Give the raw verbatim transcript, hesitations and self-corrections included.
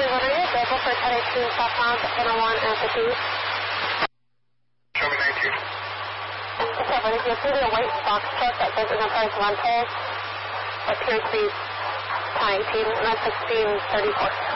one, are you available for ten eighteen southbound one oh one and fifty? Show me nineteen. Okay, but if you see the white box truck that says Enterprise Rentals, appears to be ten eighteen, and that's sixteen thirty-four.